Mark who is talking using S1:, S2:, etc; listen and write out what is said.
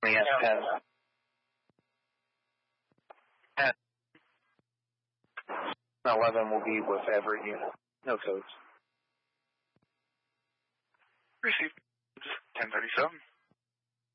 S1: Yes, 10. 11 will be with Everett unit. No codes.
S2: Received. 1037.